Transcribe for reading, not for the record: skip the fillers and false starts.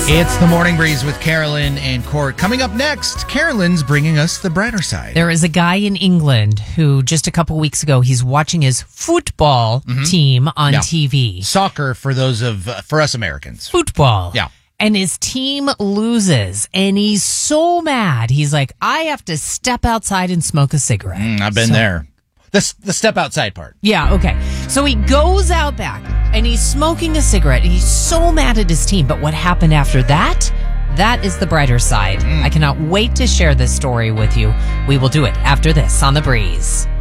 It's the Morning Breeze with Carolyn and Court. Coming up next, Carolyn's bringing us the brighter side. There is a guy in England who just a couple weeks ago, he's watching his football team on TV. Soccer for us Americans. Football. Yeah. And his team loses, and he's so mad. He's like, I have to step outside and smoke a cigarette. I've been there. The step outside part. Yeah, okay. So he goes out back, and he's smoking a cigarette. He's so mad at his team. But what happened after that? That is the brighter side. I cannot wait to share this story with you. We will do it after this on The Breeze.